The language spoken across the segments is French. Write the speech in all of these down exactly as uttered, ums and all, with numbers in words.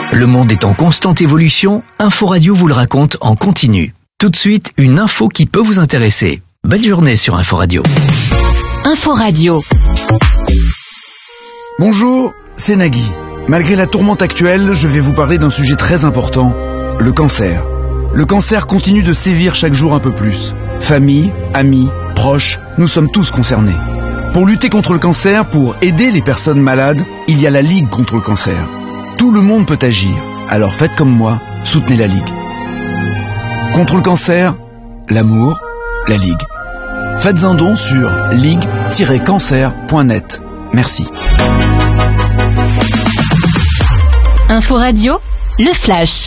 Le monde est en constante évolution, Inforadio vous le raconte en continu. Tout de suite, une info qui peut vous intéresser. Belle journée sur Inforadio. Inforadio. Bonjour, c'est Nagui. Malgré la tourmente actuelle, je vais vous parler d'un sujet très important, le cancer. Le cancer continue de sévir chaque jour un peu plus. Famille, amis, proches, nous sommes tous concernés. Pour lutter contre le cancer, pour aider les personnes malades, il y a la Ligue contre le cancer. Tout le monde peut agir, alors faites comme moi, soutenez la Ligue. Contre le cancer, l'amour, la Ligue. Faites un don sur ligue tiret cancer point net. Merci. Inforadio, le flash.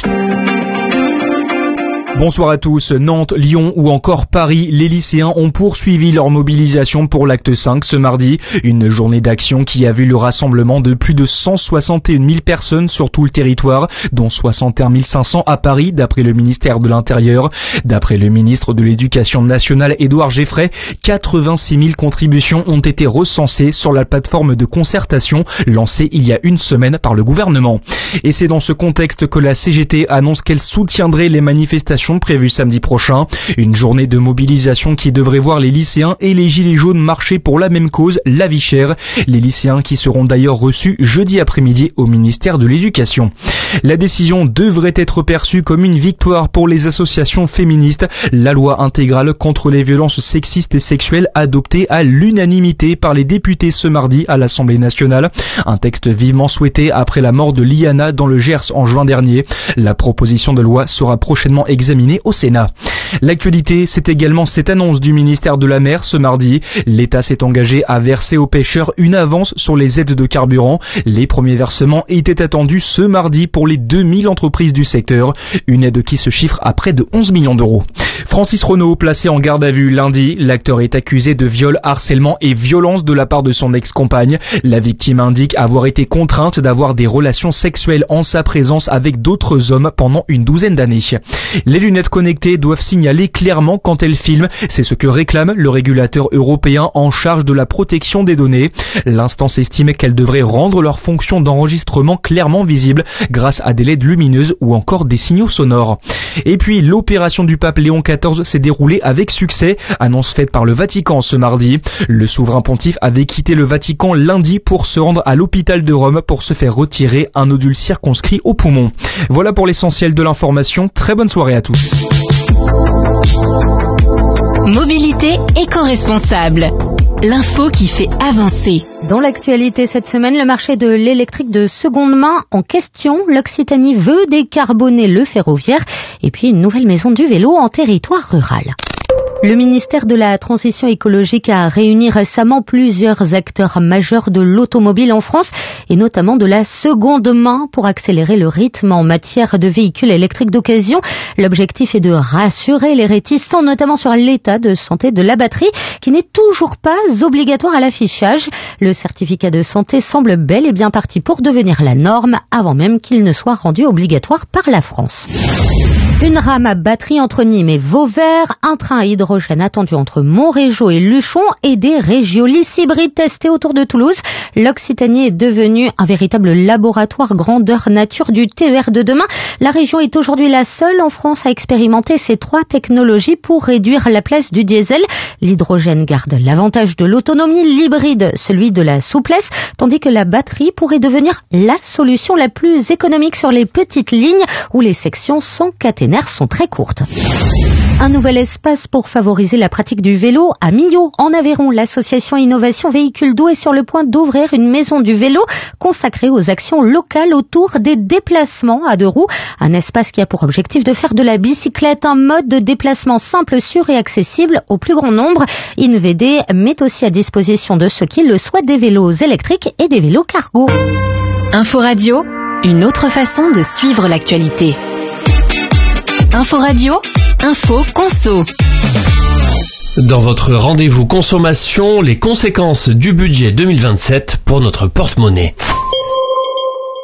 Bonsoir à tous. Nantes, Lyon ou encore Paris, les lycéens ont poursuivi leur mobilisation pour l'acte cinq ce mardi. Une journée d'action qui a vu le rassemblement de plus de cent soixante et une mille personnes sur tout le territoire, dont soixante et un mille cinq cents à Paris, d'après le ministère de l'Intérieur. D'après le ministre de l'Éducation nationale, Édouard Geffray, quatre-vingt-six mille contributions ont été recensées sur la plateforme de concertation lancée il y a une semaine par le gouvernement. Et c'est dans ce contexte que la C G T annonce qu'elle soutiendrait les manifestations prévu samedi prochain. Une journée de mobilisation qui devrait voir les lycéens et les gilets jaunes marcher pour la même cause, la vie chère. Les lycéens qui seront d'ailleurs reçus jeudi après-midi au ministère de l'Éducation. La décision devrait être perçue comme une victoire pour les associations féministes. La loi intégrale contre les violences sexistes et sexuelles adoptée à l'unanimité par les députés ce mardi à l'Assemblée nationale. Un texte vivement souhaité après la mort de Liana dans le Gers en juin dernier. La proposition de loi sera prochainement examinée au Sénat. L'actualité, c'est également cette annonce du ministère de la Mer ce mardi. L'État s'est engagé à verser aux pêcheurs une avance sur les aides de carburant. Les premiers versements étaient attendus ce mardi pour les deux mille entreprises du secteur. Une aide qui se chiffre à près de onze millions d'euros. Francis Renaud, placé en garde à vue lundi, l'acteur est accusé de viol, harcèlement et violence de la part de son ex-compagne. La victime indique avoir été contrainte d'avoir des relations sexuelles en sa présence avec d'autres hommes pendant une douzaine d'années. Les lunettes connectées doivent signaler clairement quand elles filment. C'est ce que réclame le régulateur européen en charge de la protection des données. L'instance estime qu'elles devraient rendre leur fonction d'enregistrement clairement visible grâce à des L E D lumineuses ou encore des signaux sonores. Et puis, l'opération du pape Léon quatorze s'est déroulée avec succès, annonce faite par le Vatican ce mardi. Le souverain pontife avait quitté le Vatican lundi pour se rendre à l'hôpital de Rome pour se faire retirer un nodule circonscrit au poumon. Voilà pour l'essentiel de l'information. Très bonne soirée à tous. Mobilité éco-responsable. L'info qui fait avancer. Dans l'actualité cette semaine, le marché de l'électrique de seconde main en question. L'Occitanie veut décarboner le ferroviaire et puis une nouvelle maison du vélo en territoire rural. Le ministère de la Transition écologique a réuni récemment plusieurs acteurs majeurs de l'automobile en France et notamment de la seconde main pour accélérer le rythme en matière de véhicules électriques d'occasion. L'objectif est de rassurer les réticents, notamment sur l'état de santé de la batterie qui n'est toujours pas obligatoire à l'affichage. Le certificat de santé semble bel et bien parti pour devenir la norme avant même qu'il ne soit rendu obligatoire par la France. Une rame à batterie entre Nîmes et Vauvert, un train à hydrogène attendu entre Montrégeau et Luchon et des régiolis hybrides testés autour de Toulouse. L'Occitanie est devenue un véritable laboratoire grandeur nature du T E R de demain. La région est aujourd'hui la seule en France à expérimenter ces trois technologies pour réduire la place du diesel. L'hydrogène garde l'avantage de l'autonomie, l'hybride celui de la souplesse, tandis que la batterie pourrait devenir la solution la plus économique sur les petites lignes où les sections sans caténaire sont très courtes. Un nouvel espace pour favoriser la pratique du vélo à Millau, en Aveyron. L'association Innovation Véhicules Doux est sur le point d'ouvrir une maison du vélo consacrée aux actions locales autour des déplacements à deux roues. Un espace qui a pour objectif de faire de la bicyclette un mode de déplacement simple, sûr et accessible au plus grand nombre. I N V D met aussi à disposition de ceux qui le souhaitent des vélos électriques et des vélos cargo. Inforadio, une autre façon de suivre l'actualité. Inforadio, info conso. Dans votre rendez-vous consommation, les conséquences du budget deux mille vingt-sept pour notre porte-monnaie.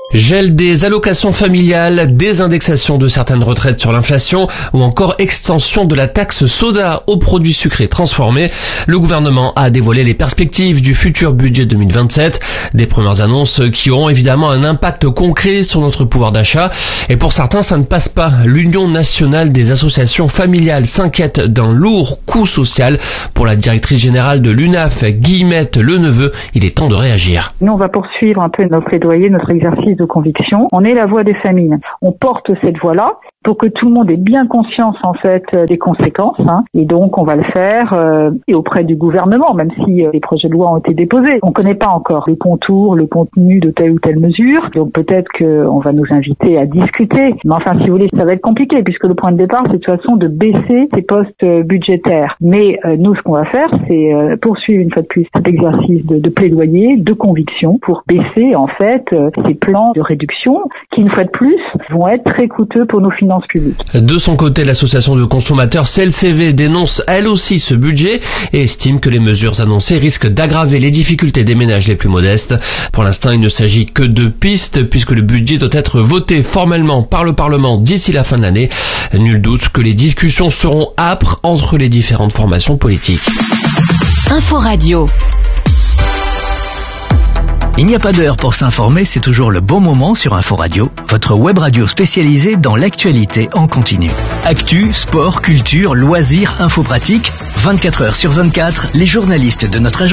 Gel des allocations familiales, désindexation de certaines retraites sur l'inflation ou encore extension de la taxe soda aux produits sucrés transformés. Le gouvernement a dévoilé les perspectives du futur budget deux mille vingt-sept. Des premières annonces qui auront évidemment un impact concret sur notre pouvoir d'achat. Et pour certains, ça ne passe pas. L'Union nationale des associations familiales s'inquiète d'un lourd coût social. Pour la directrice générale de l'U N A F, Guillemette Leneveu, il est temps de réagir. Nous, on va poursuivre un peu notre plaidoyer, notre exercice de conviction. On est la voix des familles. On porte cette voix-là pour que tout le monde ait bien conscience en fait des conséquences. Hein. Et donc, on va le faire euh, et auprès du gouvernement, même si euh, les projets de loi ont été déposés. On ne connaît pas encore les contours, le contenu de telle ou telle mesure. Donc, peut-être qu'on va nous inviter à discuter. Mais enfin, si vous voulez, ça va être compliqué puisque le point de départ, c'est de toute façon de baisser ces postes budgétaires. Mais euh, nous, ce qu'on va faire, c'est euh, poursuivre une fois de plus cet exercice de, de plaidoyer, de conviction pour baisser en fait euh, ces plans de réduction qui, une fois de plus, vont être très coûteux pour nos finances publiques. De son côté, l'association de consommateurs C L C V dénonce elle aussi ce budget et estime que les mesures annoncées risquent d'aggraver les difficultés des ménages les plus modestes. Pour l'instant, il ne s'agit que de pistes puisque le budget doit être voté formellement par le Parlement d'ici la fin de l'année. Nul doute que les discussions seront âpres entre les différentes formations politiques. Info Radio. Il n'y a pas d'heure pour s'informer, c'est toujours le bon moment sur Info Radio, votre web radio spécialisée dans l'actualité en continu. Actu, sport, culture, loisirs, info pratique, vingt-quatre heures sur vingt-quatre, les journalistes de notre agence